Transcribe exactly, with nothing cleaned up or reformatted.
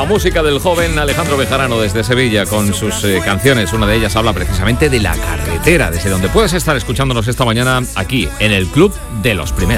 música del joven Alejandro Bejarano desde Sevilla con sus eh, canciones. Una de ellas habla precisamente de la carretera, desde donde puedes estar escuchándonos esta mañana aquí en el Club de los Primeros.